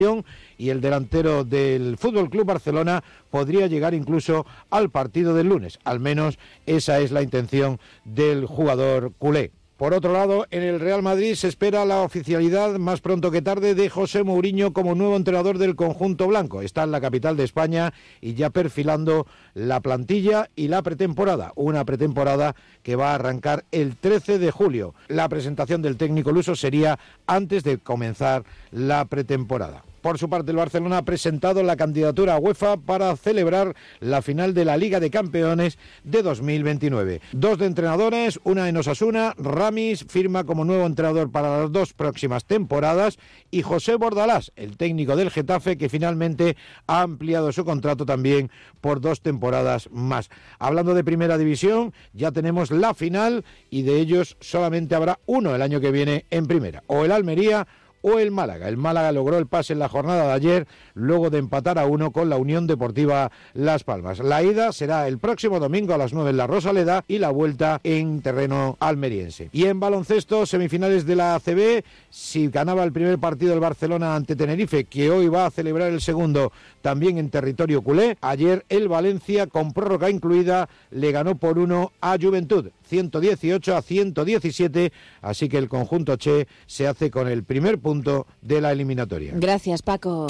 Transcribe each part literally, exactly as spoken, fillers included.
y el delantero del F C Barcelona podría llegar incluso al partido del lunes. Al menos esa es la intención del jugador culé. Por otro lado, en el Real Madrid se espera la oficialidad más pronto que tarde de José Mourinho como nuevo entrenador del conjunto blanco. Está en la capital de España y ya perfilando la plantilla y la pretemporada. Una pretemporada que va a arrancar el trece de julio. La presentación del técnico luso sería antes de comenzar la pretemporada. Por su parte, el Barcelona ha presentado la candidatura a UEFA para celebrar la final de la Liga de Campeones de dos mil veintinueve. Dos de entrenadores, una en Osasuna, Ramis firma como nuevo entrenador para las dos próximas temporadas y José Bordalás, el técnico del Getafe, que finalmente ha ampliado su contrato también por dos temporadas más. Hablando de Primera División, ya tenemos la final y de ellos solamente habrá uno el año que viene en Primera, o el Almería o el Málaga. El Málaga logró el pase en la jornada de ayer, luego de empatar a uno con la Unión Deportiva Las Palmas. La ida será el próximo domingo a las nueve en la Rosaleda y la vuelta en terreno almeriense. Y en baloncesto, semifinales de la A C B, si ganaba el primer partido el Barcelona ante Tenerife, que hoy va a celebrar el segundo también en territorio culé, ayer el Valencia, con prórroga incluida, le ganó por uno a Juventud, ciento dieciocho a ciento diecisiete, así que el conjunto Che se hace con el primer punto de la eliminatoria. Gracias, Paco.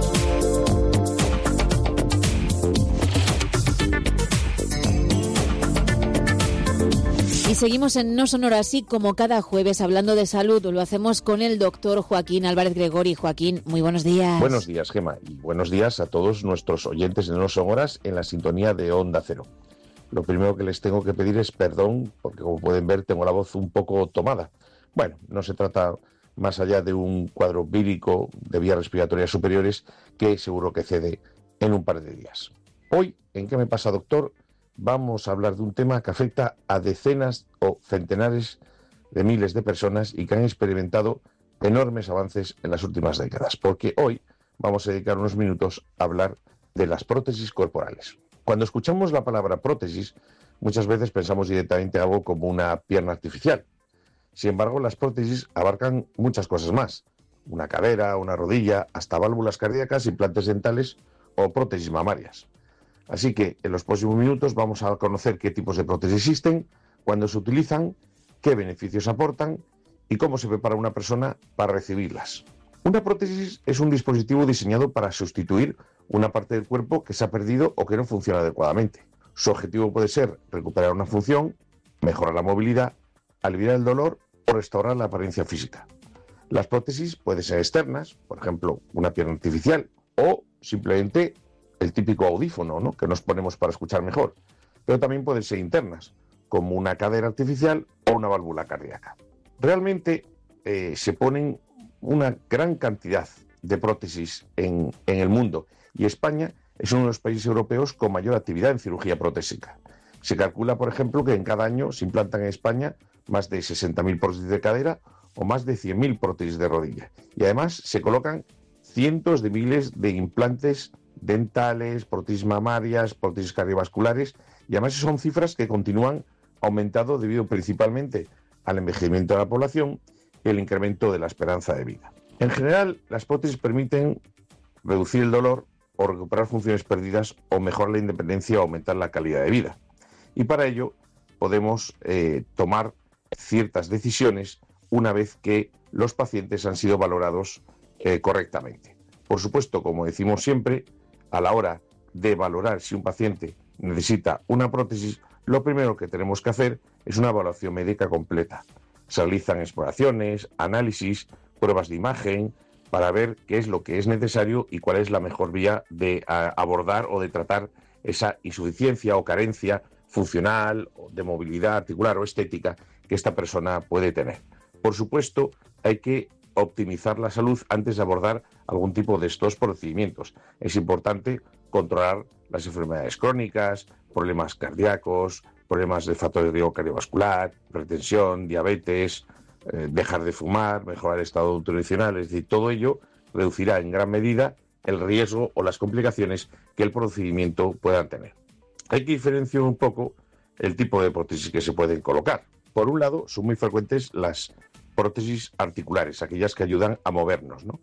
Y seguimos en No Sonora Así, como cada jueves, hablando de salud. Lo hacemos con el doctor Joaquín Álvarez Gregori. Joaquín, muy buenos días. Buenos días, Gema, y buenos días a todos nuestros oyentes de No Son Horas en la sintonía de Onda Cero. Lo primero que les tengo que pedir es perdón, porque como pueden ver tengo la voz un poco tomada. Bueno, no se trata más allá de un cuadro vírico de vías respiratorias superiores que seguro que cede en un par de días. Hoy, ¿en qué me pasa, doctor?, vamos a hablar de un tema que afecta a decenas o centenares de miles de personas y que han experimentado enormes avances en las últimas décadas, porque hoy vamos a dedicar unos minutos a hablar de las prótesis corporales. Cuando escuchamos la palabra prótesis, muchas veces pensamos directamente algo como una pierna artificial. Sin embargo, las prótesis abarcan muchas cosas más: una cadera, una rodilla, hasta válvulas cardíacas, implantes dentales o prótesis mamarias. Así que en los próximos minutos vamos a conocer qué tipos de prótesis existen, cuándo se utilizan, qué beneficios aportan y cómo se prepara una persona para recibirlas. Una prótesis es un dispositivo diseñado para sustituir una parte del cuerpo que se ha perdido o que no funciona adecuadamente. Su objetivo puede ser recuperar una función, mejorar la movilidad, aliviar el dolor o restaurar la apariencia física. Las prótesis pueden ser externas, por ejemplo, una pierna artificial, o simplemente el típico audífono, ¿no?, que nos ponemos para escuchar mejor. Pero también pueden ser internas, como una cadera artificial o una válvula cardíaca. Realmente eh, se ponen una gran cantidad de prótesis en, en el mundo, y España es uno de los países europeos con mayor actividad en cirugía protésica. Se calcula, por ejemplo, que en cada año se implantan en España más de sesenta mil prótesis de cadera o más de cien mil prótesis de rodilla. Y además se colocan cientos de miles de implantes dentales, prótesis mamarias, prótesis cardiovasculares, y además son cifras que continúan aumentando debido principalmente al envejecimiento de la población y el incremento de la esperanza de vida. En general, las prótesis permiten reducir el dolor o recuperar funciones perdidas o mejorar la independencia o aumentar la calidad de vida. Y para ello podemos eh, tomar ciertas decisiones una vez que los pacientes han sido valorados eh, correctamente. Por supuesto, como decimos siempre, a la hora de valorar si un paciente necesita una prótesis, lo primero que tenemos que hacer es una evaluación médica completa. Se realizan exploraciones, análisis, pruebas de imagen, para ver qué es lo que es necesario y cuál es la mejor vía de a, abordar o de tratar esa insuficiencia o carencia funcional, de movilidad articular o estética que esta persona puede tener. Por supuesto, hay que optimizar la salud antes de abordar algún tipo de estos procedimientos. Es importante controlar las enfermedades crónicas, problemas cardíacos, problemas de factor de riesgo cardiovascular, hipertensión, diabetes, eh, dejar de fumar, mejorar el estado nutricional. Es decir, todo ello reducirá en gran medida el riesgo o las complicaciones que el procedimiento pueda tener. Hay que diferenciar un poco el tipo de prótesis que se pueden colocar. Por un lado, son muy frecuentes las prótesis articulares, aquellas que ayudan a movernos, ¿no?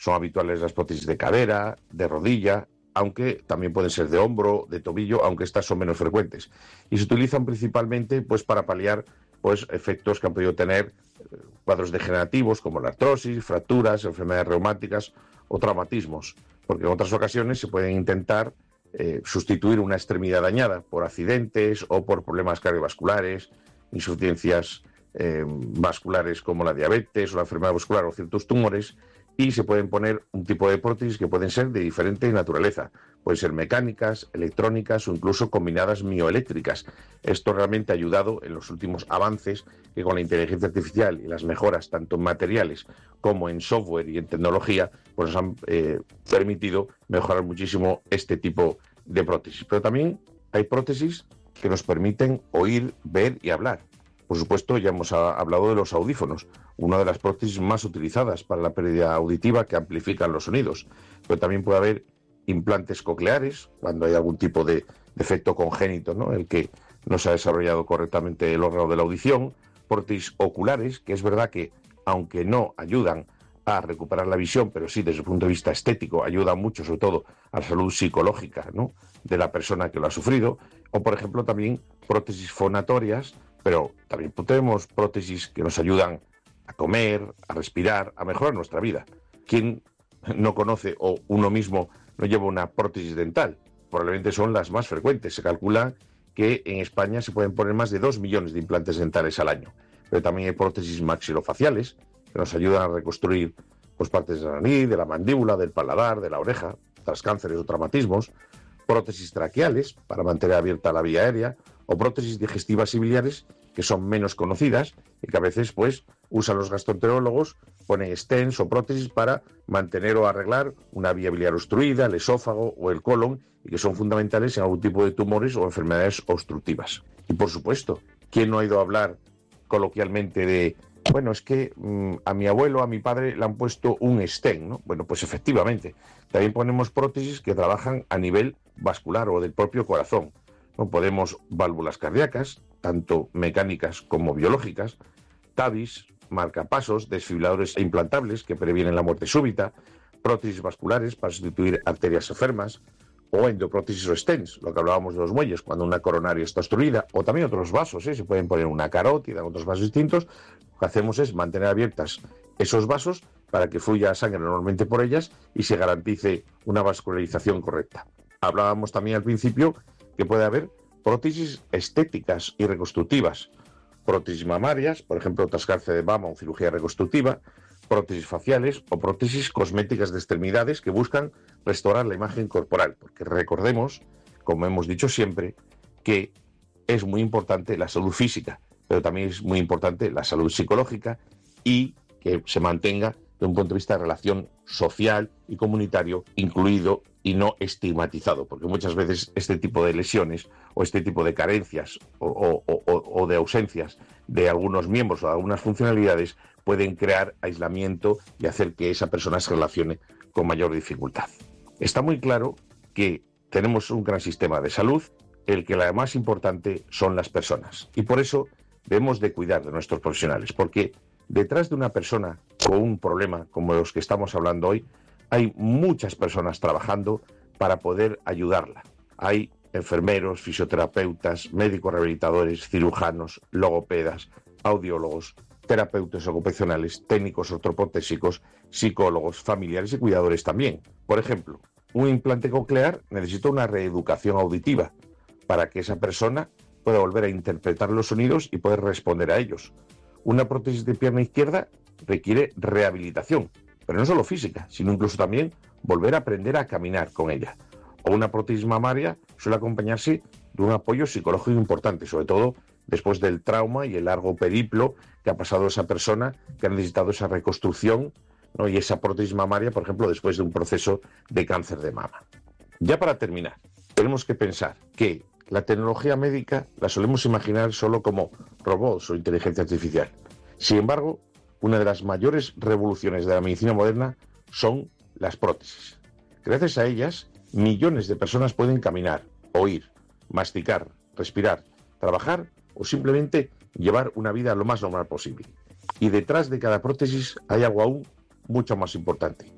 Son habituales las prótesis de cadera, de rodilla, aunque también pueden ser de hombro, de tobillo, aunque estas son menos frecuentes. Y se utilizan principalmente pues, para paliar pues, efectos que han podido tener cuadros degenerativos como la artrosis, fracturas, enfermedades reumáticas o traumatismos, porque en otras ocasiones se pueden intentar eh, sustituir una extremidad dañada por accidentes o por problemas cardiovasculares, insuficiencias eh, vasculares como la diabetes o la enfermedad vascular o ciertos tumores, y se pueden poner un tipo de prótesis que pueden ser de diferente naturaleza. Pueden ser mecánicas, electrónicas o incluso combinadas mioeléctricas. Esto realmente ha ayudado en los últimos avances que con la inteligencia artificial y las mejoras tanto en materiales como en software y en tecnología pues nos han eh, permitido mejorar muchísimo este tipo de prótesis. Pero también hay prótesis que nos permiten oír, ver y hablar. Por supuesto, ya hemos hablado de los audífonos, una de las prótesis más utilizadas para la pérdida auditiva que amplifican los sonidos. Pero también puede haber implantes cocleares, cuando hay algún tipo de defecto congénito, ¿no? El que no se ha desarrollado correctamente el órgano de la audición, prótesis oculares, que es verdad que, aunque no ayudan a recuperar la visión, pero sí desde el punto de vista estético, ayudan mucho, sobre todo, a la salud psicológica, ¿no?, de la persona que lo ha sufrido, o por ejemplo también prótesis fonatorias, pero también tenemos prótesis que nos ayudan a comer, a respirar, a mejorar nuestra vida. ¿Quién no conoce o uno mismo no lleva una prótesis dental? Probablemente son las más frecuentes. Se calcula que en España se pueden poner más de dos millones de implantes dentales al año. Pero también hay prótesis maxilofaciales que nos ayudan a reconstruir pues, partes de la nariz, de la mandíbula, del paladar, de la oreja, tras cánceres o traumatismos. Prótesis traqueales para mantener abierta la vía aérea, o prótesis digestivas y biliares que son menos conocidas y que a veces pues usan los gastroenterólogos, ponen stents o prótesis para mantener o arreglar una vía biliar obstruida, el esófago o el colon, y que son fundamentales en algún tipo de tumores o enfermedades obstructivas. Y por supuesto, ¿quién no ha ido a hablar coloquialmente de, bueno, es que mmm, a mi abuelo, a mi padre le han puesto un stent, ¿no? Bueno, pues efectivamente, también ponemos prótesis que trabajan a nivel vascular o del propio corazón. No podemos válvulas cardíacas, tanto mecánicas como biológicas, T A V Is, marcapasos, desfibriladores implantables que previenen la muerte súbita, prótesis vasculares para sustituir arterias enfermas, o endoprótesis o stents, lo que hablábamos de los muelles, cuando una coronaria está obstruida, o también otros vasos, ¿eh? Se pueden poner una carótida, otros vasos distintos. Lo que hacemos es mantener abiertas esos vasos para que fluya sangre normalmente por ellas y se garantice una vascularización correcta. Hablábamos también al principio que puede haber prótesis estéticas y reconstructivas, prótesis mamarias, por ejemplo, trascárcel de mama o cirugía reconstructiva, prótesis faciales o prótesis cosméticas de extremidades que buscan restaurar la imagen corporal, porque recordemos, como hemos dicho siempre, que es muy importante la salud física, pero también es muy importante la salud psicológica y que se mantenga de un punto de vista de relación social y comunitario incluido y no estigmatizado, porque muchas veces este tipo de lesiones o este tipo de carencias o, o, o, o de ausencias de algunos miembros o de algunas funcionalidades pueden crear aislamiento y hacer que esa persona se relacione con mayor dificultad. Está muy claro que tenemos un gran sistema de salud, el que la más importante son las personas, y por eso debemos de cuidar de nuestros profesionales, porque detrás de una persona con un problema como los que estamos hablando hoy, hay muchas personas trabajando para poder ayudarla. Hay enfermeros, fisioterapeutas, médicos rehabilitadores, cirujanos, logopedas, audiólogos, terapeutas ocupacionales, técnicos ortoprotésicos, psicólogos, familiares y cuidadores también. Por ejemplo, un implante coclear necesita una reeducación auditiva para que esa persona pueda volver a interpretar los sonidos y poder responder a ellos. Una prótesis de pierna izquierda requiere rehabilitación, pero no solo física, sino incluso también volver a aprender a caminar con ella. O una prótesis mamaria suele acompañarse de un apoyo psicológico importante, sobre todo después del trauma y el largo periplo que ha pasado esa persona que ha necesitado esa reconstrucción, ¿no? Y esa prótesis mamaria, por ejemplo, después de un proceso de cáncer de mama. Ya para terminar, tenemos que pensar que la tecnología médica la solemos imaginar solo como robots o inteligencia artificial. Sin embargo, una de las mayores revoluciones de la medicina moderna son las prótesis. Gracias a ellas, millones de personas pueden caminar, oír, masticar, respirar, trabajar o simplemente llevar una vida lo más normal posible. Y detrás de cada prótesis hay algo aún mucho más importante: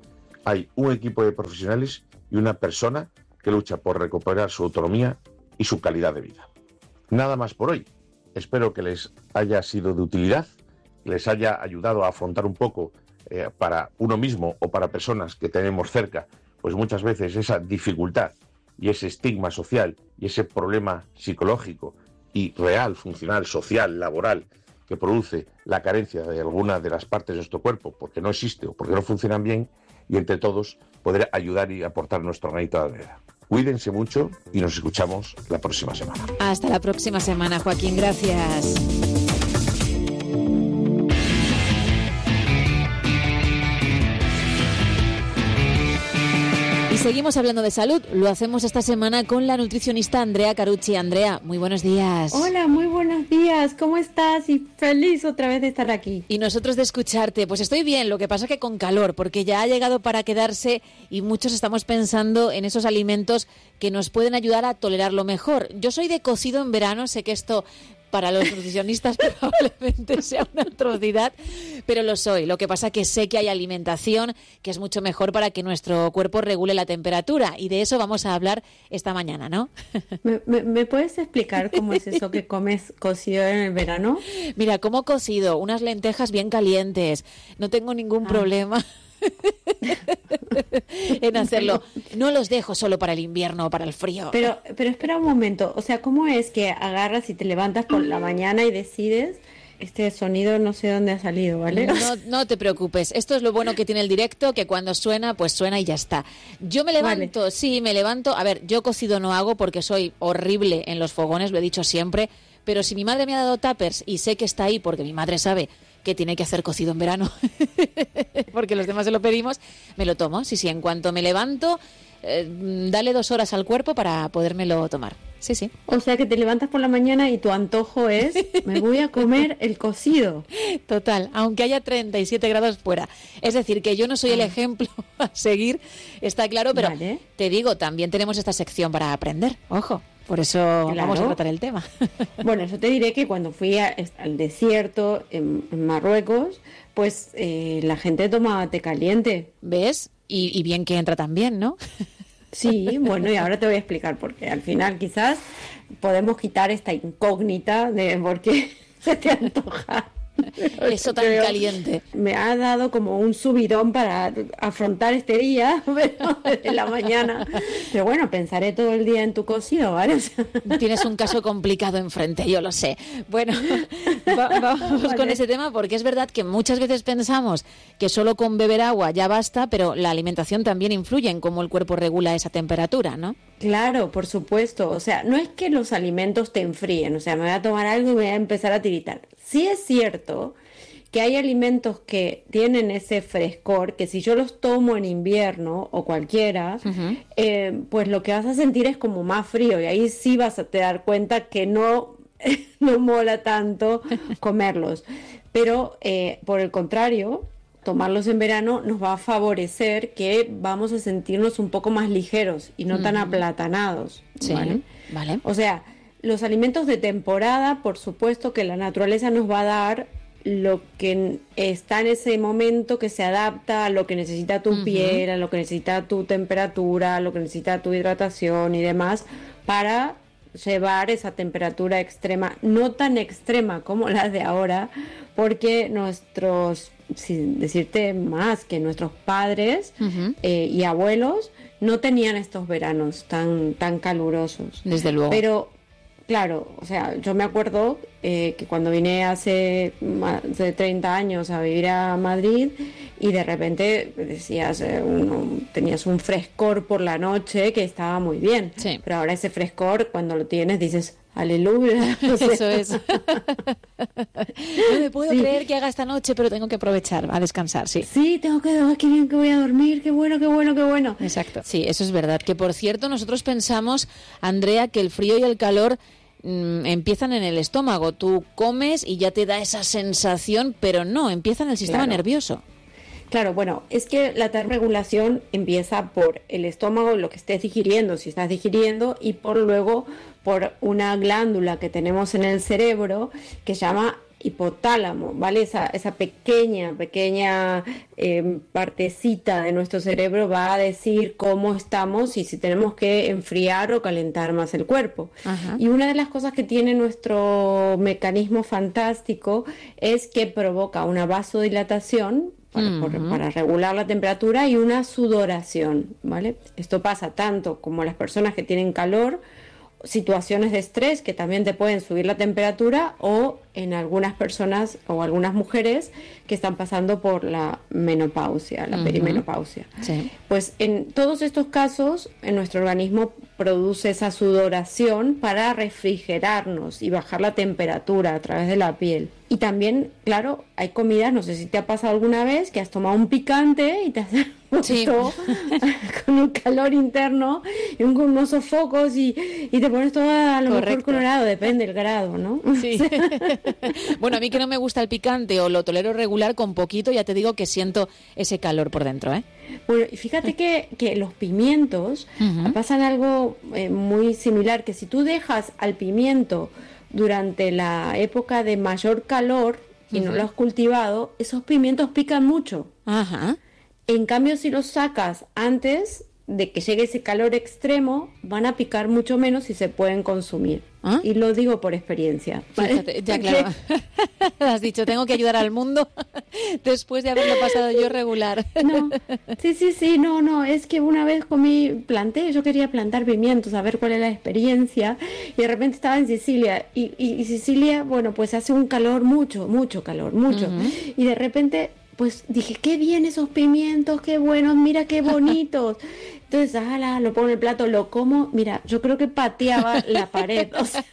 hay un equipo de profesionales y una persona que lucha por recuperar su autonomía y su calidad de vida. Nada más por hoy. Espero que les haya sido de utilidad, que les haya ayudado a afrontar un poco eh, para uno mismo o para personas que tenemos cerca, pues muchas veces esa dificultad y ese estigma social y ese problema psicológico y real, funcional, social, laboral, que produce la carencia de alguna de las partes de nuestro cuerpo porque no existe o porque no funcionan bien, y entre todos poder ayudar y aportar nuestro granito de arena. Cuídense mucho y nos escuchamos la próxima semana. Hasta la próxima semana, Joaquín. Gracias. Y seguimos hablando de salud. Lo hacemos esta semana con la nutricionista Andrea Carucci. Andrea, muy buenos días. Hola, muy buenos días. ¿Cómo estás? Y feliz otra vez de estar aquí. Y nosotros de escucharte. Pues estoy bien, lo que pasa que con calor, porque ya ha llegado para quedarse y muchos estamos pensando en esos alimentos que nos pueden ayudar a tolerarlo mejor. Yo soy de cocido en verano, sé que esto para los nutricionistas probablemente sea una atrocidad, pero lo soy. Lo que pasa que sé que hay alimentación que es mucho mejor para que nuestro cuerpo regule la temperatura, y de eso vamos a hablar esta mañana, ¿no? ¿Me, me, ¿me puedes explicar cómo es eso que comes cocido en el verano? Mira, como cocido, unas lentejas bien calientes. No tengo ningún ah. problema en hacerlo. No los dejo solo para el invierno o para el frío. Pero, pero espera un momento. O sea, ¿cómo es que agarras y te levantas por la mañana y decides? Este sonido no sé dónde ha salido, ¿vale? No, no te preocupes. Esto es lo bueno que tiene el directo, que cuando suena, pues suena y ya está. Yo me levanto, vale. sí, me levanto. A ver, yo cocido no hago porque soy horrible en los fogones, lo he dicho siempre. Pero si mi madre me ha dado tuppers y sé que está ahí porque mi madre sabe que tiene que hacer cocido en verano, porque los demás se lo pedimos, me lo tomo. Sí, sí, en cuanto me levanto, eh, dale dos horas al cuerpo para podérmelo tomar. Sí, sí. O sea que te levantas por la mañana y tu antojo es, me voy a comer el cocido. Total, aunque haya treinta y siete grados fuera. Es decir, que yo no soy el ejemplo a seguir, está claro, pero vale. Te digo, también tenemos esta sección para aprender, ojo. Por eso claro. Vamos a tratar el tema. Bueno, yo te diré que cuando fui a, al desierto en, en Marruecos, pues eh, la gente tomaba té caliente. ¿Ves? Y, y bien que entra también, ¿no? Sí, bueno, y ahora te voy a explicar por qué. Al final quizás podemos quitar esta incógnita de por qué se te antoja eso tan Creo, caliente. Me ha dado como un subidón para afrontar este día, pero desde la mañana. Pero bueno, pensaré todo el día en tu cocido, ¿vale? Tienes un caso complicado enfrente, yo lo sé. Bueno, va, vamos vale. con ese tema, porque es verdad que muchas veces pensamos que solo con beber agua ya basta, pero la alimentación también influye en cómo el cuerpo regula esa temperatura, ¿no? Claro, por supuesto. O sea, no es que los alimentos te enfríen, o sea, me voy a tomar algo y me voy a empezar a tiritar. Sí es cierto que hay alimentos que tienen ese frescor, que si yo los tomo en invierno o cualquiera, uh-huh. eh, pues lo que vas a sentir es como más frío, y ahí sí vas a te dar cuenta que no, no mola tanto comerlos. Pero eh, por el contrario, tomarlos en verano nos va a favorecer que vamos a sentirnos un poco más ligeros y no uh-huh. tan aplatanados. Sí, ¿vale? vale. O sea, los alimentos de temporada, por supuesto que la naturaleza nos va a dar lo que está en ese momento, que se adapta a lo que necesita tu uh-huh. piel, a lo que necesita tu temperatura, a lo que necesita tu hidratación y demás, para llevar esa temperatura extrema, no tan extrema como la de ahora, porque nuestros, sin decirte más, que nuestros padres uh-huh. eh, y abuelos no tenían estos veranos tan, tan calurosos. Desde luego. Pero claro, o sea, yo me acuerdo eh, que cuando vine hace más de treinta años a vivir a Madrid, y de repente decías, eh, uno, tenías un frescor por la noche que estaba muy bien, sí. Pero ahora ese frescor, cuando lo tienes, dices, aleluya. O sea, eso es. No me puedo sí. creer que haga esta noche, pero tengo que aprovechar a descansar, sí. Sí, tengo que, oh, qué bien que voy a dormir, qué bueno, qué bueno, qué bueno. Exacto. Sí, eso es verdad. Que por cierto, nosotros pensamos, Andrea, que el frío y el calor mmm, empiezan en el estómago. Tú comes y ya te da esa sensación, pero no, empieza en el sistema claro. nervioso. Claro, bueno, es que la termorregulación empieza por el estómago, lo que estés digiriendo, si estás digiriendo, y por luego por una glándula que tenemos en el cerebro que se llama hipotálamo, ¿vale? Esa, esa pequeña, pequeña eh, partecita de nuestro cerebro va a decir cómo estamos y si tenemos que enfriar o calentar más el cuerpo. Ajá. Y una de las cosas que tiene nuestro mecanismo fantástico es que provoca una vasodilatación para, uh-huh. por, para regular la temperatura y una sudoración, ¿vale? Esto pasa tanto como las personas que tienen calor, situaciones de estrés que también te pueden subir la temperatura, o en algunas personas o algunas mujeres que están pasando por la menopausia, la uh-huh. perimenopausia. Sí. Pues en todos estos casos, en nuestro organismo produce esa sudoración para refrigerarnos y bajar la temperatura a través de la piel. Y también, claro, hay comidas, no sé si te ha pasado alguna vez, que has tomado un picante y te has puesto sí. con un calor interno y un, unos sofocos y, y te pones todo a lo Correcto. Mejor colorado, depende del grado, ¿no? Sí. Bueno, a mí que no me gusta el picante o lo tolero regular, con poquito ya te digo que siento ese calor por dentro, ¿eh? Bueno, y fíjate que, que los pimientos uh-huh. pasan algo eh, muy similar, que si tú dejas al pimiento durante la época de mayor calor y uh-huh. no lo has cultivado, esos pimientos pican mucho. Ajá. En cambio, si los sacas antes de que llegue ese calor extremo, van a picar mucho menos y se pueden consumir. ¿Ah? Y lo digo por experiencia, ¿vale? Fíjate, ya claro. Has dicho, tengo que ayudar al mundo después de haberlo pasado yo regular. No, sí, sí, sí, no, no, es que una vez comí, planté, yo quería plantar pimientos, a ver cuál es la experiencia, y de repente estaba en Sicilia, y, y, y Sicilia, bueno, pues hace un calor, mucho, mucho calor, mucho, uh-huh. y de repente pues dije, qué bien esos pimientos, qué buenos, mira qué bonitos. Entonces, ala, lo pongo en el plato, lo como, mira, yo creo que pateaba la pared. O sea.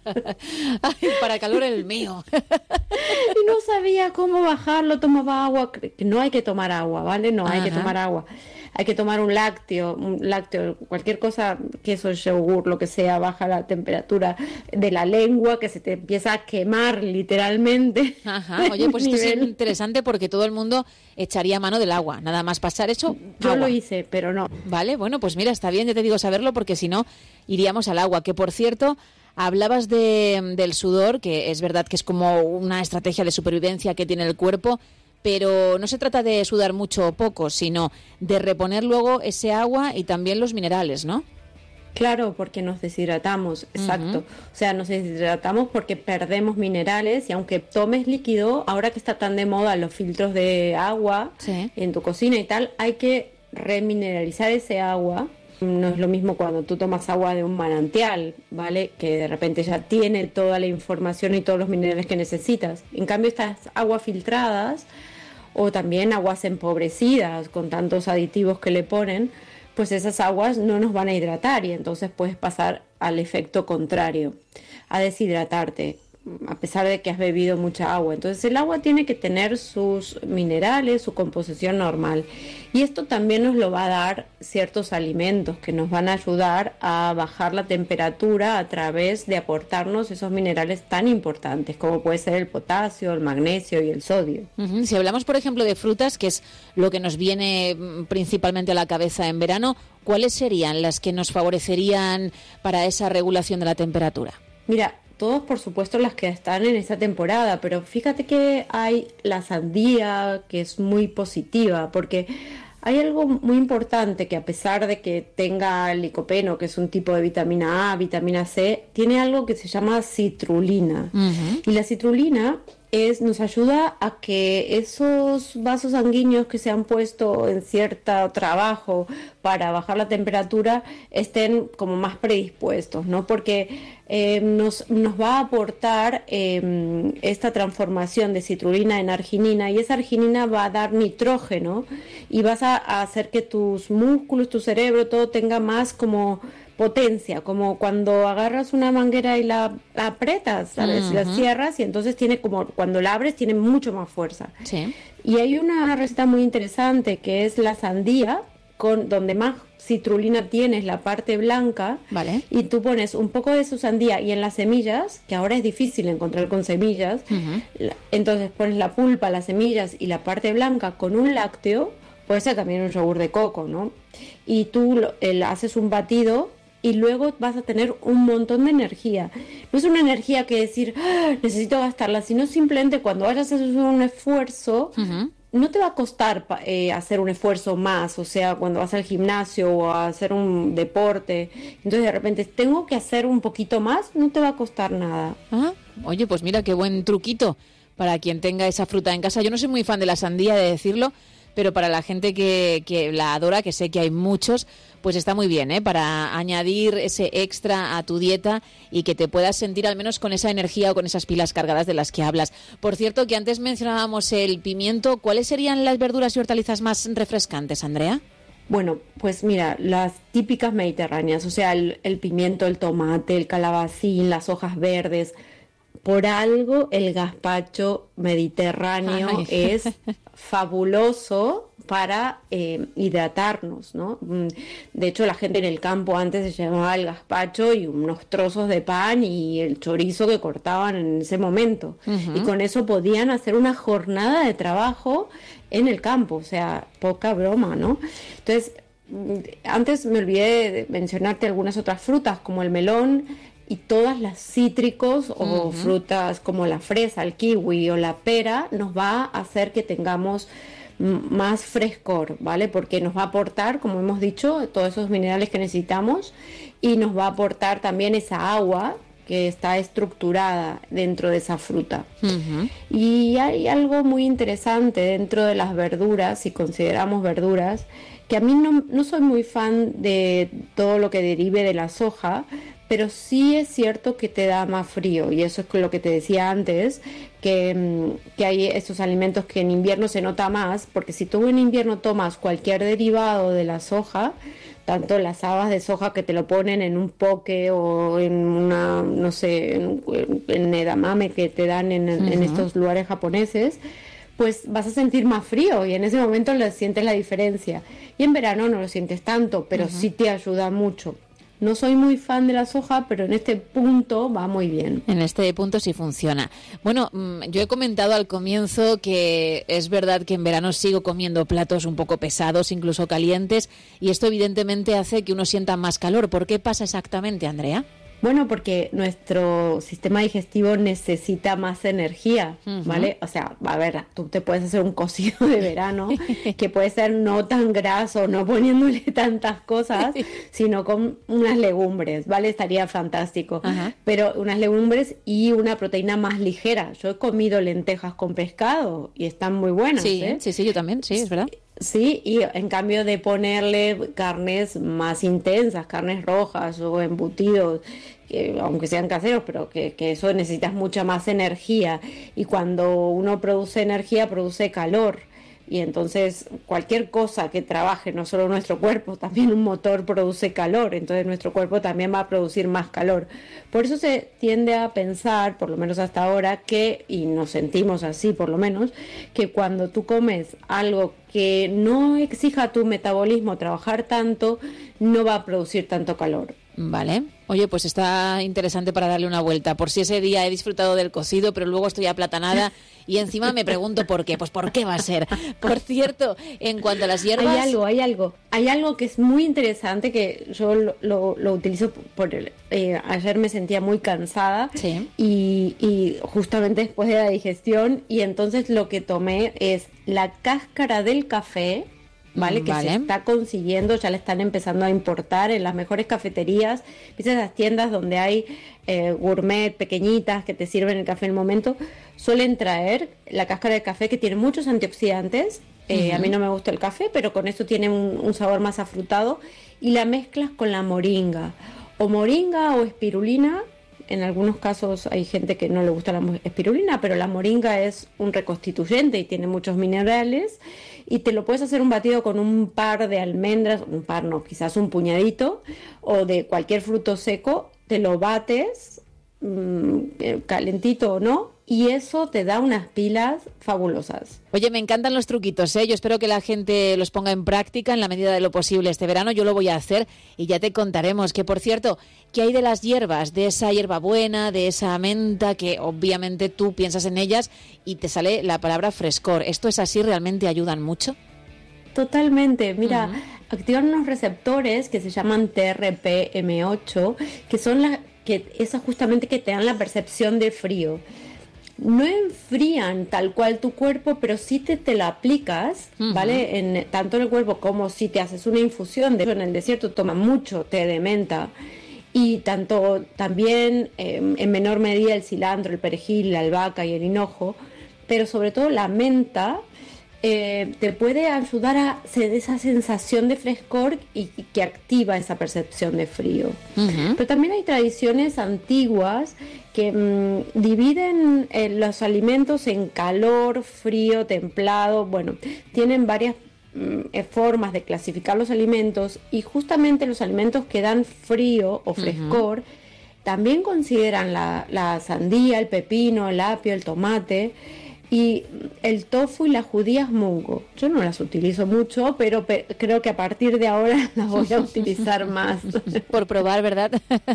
Ay, para calor el mío. Y no sabía cómo bajarlo, tomaba agua, no hay que tomar agua, ¿vale? No hay Ajá. que tomar agua. Hay que tomar un lácteo, un lácteo, cualquier cosa, queso, yogur, lo que sea, baja la temperatura de la lengua, que se te empieza a quemar literalmente. Ajá. Oye, pues esto es interesante porque todo el mundo echaría mano del agua, nada más pasar eso. Yo agua. Lo hice, pero no. Vale, bueno, pues mira, está bien, ya te digo saberlo, porque si no, iríamos al agua, que por cierto, hablabas de, del sudor, que es verdad que es como una estrategia de supervivencia que tiene el cuerpo, pero no se trata de sudar mucho o poco, sino de reponer luego ese agua y también los minerales, ¿no? Claro, porque nos deshidratamos, exacto. Uh-huh. O sea, nos deshidratamos porque perdemos minerales, y aunque tomes líquido, ahora que está tan de moda los filtros de agua sí. en tu cocina y tal, hay que remineralizar ese agua. No es lo mismo cuando tú tomas agua de un manantial, ¿vale? Que de repente ya tiene toda la información y todos los minerales que necesitas. En cambio, estas aguas filtradas, o también aguas empobrecidas con tantos aditivos que le ponen, pues esas aguas no nos van a hidratar, y entonces puedes pasar al efecto contrario, a deshidratarte, a pesar de que has bebido mucha agua. Entonces el agua tiene que tener sus minerales, su composición normal, y esto también nos lo va a dar ciertos alimentos que nos van a ayudar a bajar la temperatura a través de aportarnos esos minerales tan importantes como puede ser el potasio, el magnesio y el sodio. Uh-huh. Si hablamos, por ejemplo, de frutas, que es lo que nos viene principalmente a la cabeza en verano, ¿cuáles serían las que nos favorecerían para esa regulación de la temperatura? Mira, todos, por supuesto, las que están en esta temporada, pero fíjate que hay la sandía, que es muy positiva, porque hay algo muy importante, que a pesar de que tenga el licopeno, que es un tipo de vitamina A, vitamina C, tiene algo que se llama citrulina. Uh-huh. Y la citrulina es, nos ayuda a que esos vasos sanguíneos que se han puesto en cierto trabajo para bajar la temperatura estén como más predispuestos, ¿no? Porque eh, nos, nos va a aportar eh, esta transformación de citrulina en arginina, y esa arginina va a dar nitrógeno y vas a, a hacer que tus músculos, tu cerebro, todo tenga más como potencia, como cuando agarras una manguera y la, la apretas, ¿sabes? Uh-huh. La cierras, y entonces tiene como, cuando la abres tiene mucho más fuerza. Sí. Y hay una receta muy interesante que es la sandía, con donde más citrulina tienes la parte blanca, vale. Y tú pones un poco de su sandía, y en las semillas, que ahora es difícil encontrar con semillas, uh-huh. entonces pones la pulpa, las semillas y la parte blanca con un lácteo, puede ser también un yogur de coco, ¿no? Y tú lo, el, haces un batido, y luego vas a tener un montón de energía. No es una energía que decir, ¡ah, necesito gastarla!, sino simplemente cuando vayas a hacer un esfuerzo, uh-huh. no te va a costar eh, hacer un esfuerzo más, o sea, cuando vas al gimnasio o a hacer un deporte, entonces de repente tengo que hacer un poquito más, no te va a costar nada. Ah, oye, pues mira qué buen truquito para quien tenga esa fruta en casa. Yo no soy muy fan de la sandía, de decirlo, pero para la gente que, que la adora, que sé que hay muchos, pues está muy bien, ¿eh? Para añadir ese extra a tu dieta y que te puedas sentir al menos con esa energía o con esas pilas cargadas de las que hablas. Por cierto, que antes mencionábamos el pimiento, ¿cuáles serían las verduras y hortalizas más refrescantes, Andrea? Bueno, pues mira, las típicas mediterráneas, o sea, el, el pimiento, el tomate, el calabacín, las hojas verdes. Por algo el gazpacho mediterráneo Ay. es fabuloso para eh, hidratarnos, ¿no? De hecho, la gente en el campo antes se llevaba el gazpacho y unos trozos de pan y el chorizo que cortaban en ese momento. Uh-huh. Y con eso podían hacer una jornada de trabajo en el campo, o sea, poca broma, ¿no? Entonces, antes me olvidé de mencionarte algunas otras frutas, como el melón, y todas las cítricos o uh-huh. frutas como la fresa, el kiwi o la pera nos va a hacer que tengamos m- más frescor, ¿vale? Porque nos va a aportar, como hemos dicho, todos esos minerales que necesitamos y nos va a aportar también esa agua que está estructurada dentro de esa fruta. Uh-huh. Y hay algo muy interesante dentro de las verduras, si consideramos verduras, que a mí no, no soy muy fan de todo lo que derive de la soja, pero sí es cierto que te da más frío, y eso es lo que te decía antes, que, que hay esos alimentos que en invierno se nota más, porque si tú en invierno tomas cualquier derivado de la soja, tanto las habas de soja que te lo ponen en un poke o en una, no sé, en, en edamame que te dan en, uh-huh. en estos lugares japoneses, pues vas a sentir más frío y en ese momento le sientes la diferencia. Y en verano no lo sientes tanto, pero uh-huh. sí te ayuda mucho. No soy muy fan de la soja, pero en este punto va muy bien. En este punto sí funciona. Bueno, yo he comentado al comienzo que es verdad que en verano sigo comiendo platos un poco pesados, incluso calientes, y esto evidentemente hace que uno sienta más calor. ¿Por qué pasa exactamente, Andrea? Bueno, porque nuestro sistema digestivo necesita más energía, uh-huh. ¿vale? O sea, a ver, tú te puedes hacer un cocido de verano que puede ser no tan graso, no poniéndole tantas cosas, sino con unas legumbres, ¿vale? Estaría fantástico. Uh-huh. Pero unas legumbres y una proteína más ligera. Yo he comido lentejas con pescado y están muy buenas, sí, ¿eh? Sí, sí, yo también, sí, es verdad. Sí, y en cambio de ponerle carnes más intensas, carnes rojas o embutidos, que, aunque sean caseros, pero que, que eso necesitas mucha más energía, y cuando uno produce energía produce calor, y entonces cualquier cosa que trabaje, no solo nuestro cuerpo, también un motor produce calor, entonces nuestro cuerpo también va a producir más calor. Por eso se tiende a pensar, por lo menos hasta ahora, que, y nos sentimos así por lo menos, que cuando tú comes algo que no exija a tu metabolismo trabajar tanto, no va a producir tanto calor. Vale. Oye, pues está interesante para darle una vuelta. Por si ese día he disfrutado del cocido, pero luego estoy aplatanada y encima me pregunto por qué. Pues ¿por qué va a ser? Por cierto, en cuanto a las hierbas... Hay algo, hay algo. Hay algo que es muy interesante que yo lo, lo, lo utilizo por... El, eh, ayer me sentía muy cansada sí. y, y justamente después de la digestión, y entonces lo que tomé es la cáscara del café, ¿vale? Que vale. se está consiguiendo, ya la están empezando a importar en las mejores cafeterías, esas tiendas donde hay eh, gourmet pequeñitas que te sirven el café en el momento, suelen traer la cáscara de café que tiene muchos antioxidantes. Eh, uh-huh. A mí no me gusta el café, pero con esto tiene un, un sabor más afrutado, y la mezclas con la moringa, o moringa o espirulina. En algunos casos hay gente que no le gusta la espirulina, pero la moringa es un reconstituyente y tiene muchos minerales, y te lo puedes hacer un batido con un par de almendras, un par no, quizás un puñadito, o de cualquier fruto seco, te lo bates, mmm, calentito o no, y eso te da unas pilas fabulosas. Oye, me encantan los truquitos, ¿eh? Yo espero que la gente los ponga en práctica en la medida de lo posible este verano. Yo lo voy a hacer y ya te contaremos. Que, por cierto, ¿qué hay de las hierbas? De esa hierbabuena, de esa menta, que obviamente tú piensas en ellas y te sale la palabra frescor. ¿Esto es así? ¿Realmente ayudan mucho? Totalmente. Mira, activan unos receptores que se llaman T R P M ocho, que son las que esas justamente que te dan la percepción de frío. No enfrían tal cual tu cuerpo, pero sí te, te la aplicas, uh-huh. ¿vale? En, tanto en el cuerpo como si te haces una infusión. De hecho, en el desierto toman mucho té de menta. Y tanto también eh, en menor medida el cilantro, el perejil, la albahaca y el hinojo, pero sobre todo la menta eh, te puede ayudar a hacer esa sensación de frescor y, y que activa esa percepción de frío. Uh-huh. Pero también hay tradiciones antiguas que mmm, dividen eh, los alimentos en calor, frío, templado. Bueno, tienen varias formas de clasificar los alimentos, y justamente los alimentos que dan frío o frescor uh-huh. también consideran la, la sandía, el pepino, el apio, el tomate y el tofu y las judías mungo. Yo no las utilizo mucho, pero pe- creo que a partir de ahora las voy a utilizar más. Por probar, ¿verdad?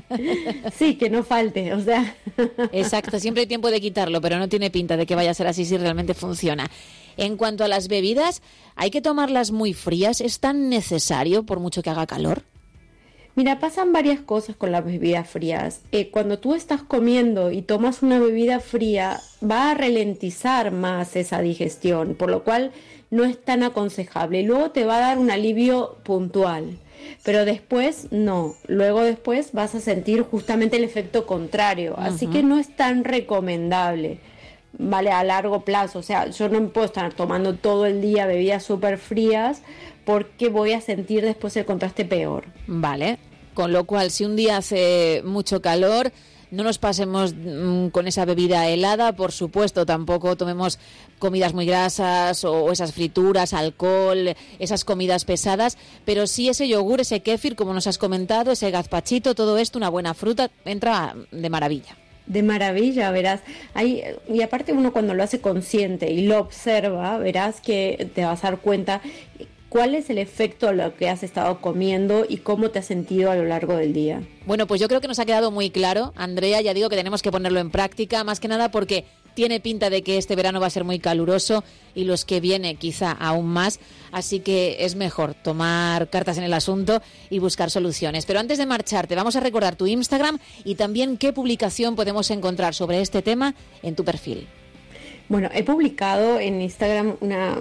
Sí, que no falte, o sea. Exacto, siempre hay tiempo de quitarlo, pero no tiene pinta de que vaya a ser así si realmente funciona. En cuanto a las bebidas, ¿hay que tomarlas muy frías? ¿Es tan necesario por mucho que haga calor? Mira, pasan varias cosas con las bebidas frías. Eh, cuando tú estás comiendo y tomas una bebida fría, va a ralentizar más esa digestión, por lo cual no es tan aconsejable. Y luego te va a dar un alivio puntual, pero después no. Luego después vas a sentir justamente el efecto contrario. Uh-huh. Así que no es tan recomendable, ¿vale? A largo plazo. O sea, yo no puedo estar tomando todo el día bebidas súper frías porque voy a sentir después el contraste peor. Vale, con lo cual si un día hace mucho calor, no nos pasemos mmm, con esa bebida helada, por supuesto, tampoco tomemos comidas muy grasas o, o esas frituras, alcohol, esas comidas pesadas, pero sí ese yogur, ese kéfir, como nos has comentado, ese gazpachito, todo esto, una buena fruta, entra de maravilla. De maravilla, verás. Hay, y aparte uno cuando lo hace consciente y lo observa, verás que te vas a dar cuenta cuál es el efecto de lo que has estado comiendo y cómo te has sentido a lo largo del día. Bueno, pues yo creo que nos ha quedado muy claro, Andrea. Ya digo que tenemos que ponerlo en práctica, más que nada porque tiene pinta de que este verano va a ser muy caluroso y los que viene quizá aún más, así que es mejor tomar cartas en el asunto y buscar soluciones. Pero antes de marcharte, vamos a recordar tu Instagram y también qué publicación podemos encontrar sobre este tema en tu perfil. Bueno, he publicado en Instagram una,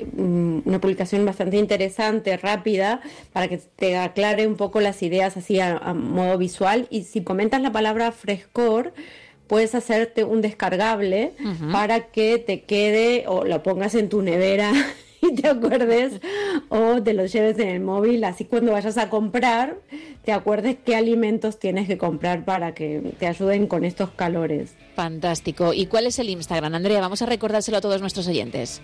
una publicación bastante interesante, rápida, para que te aclare un poco las ideas así a, a modo visual. Y si comentas la palabra frescor, puedes hacerte un descargable uh-huh. para que te quede o lo pongas en tu nevera y te acuerdes, o te lo lleves en el móvil, así cuando vayas a comprar te acuerdes qué alimentos tienes que comprar para que te ayuden con estos calores. Fantástico. ¿Y cuál es el Instagram, Andrea? Vamos a recordárselo a todos nuestros oyentes.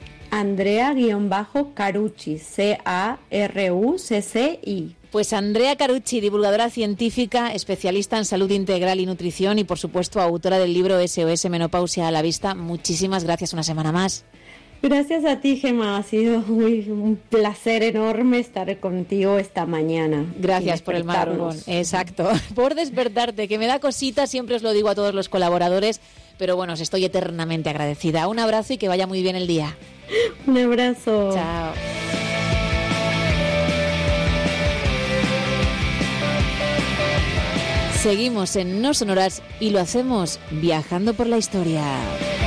Andrea-Carucci, C A R U C C I. Pues Andrea Carucci, divulgadora científica, especialista en salud integral y nutrición y, por supuesto, autora del libro S O S Menopausia a la Vista. Muchísimas gracias una semana más. Gracias a ti, Gemma. Ha sido muy, un placer enorme estar contigo esta mañana. Gracias por el madrugón. Exacto. Por despertarte, que me da cosita, siempre os lo digo a todos los colaboradores, pero bueno, os estoy eternamente agradecida. Un abrazo y que vaya muy bien el día. Un abrazo. Chao. Seguimos en No Sonoras y lo hacemos viajando por la historia.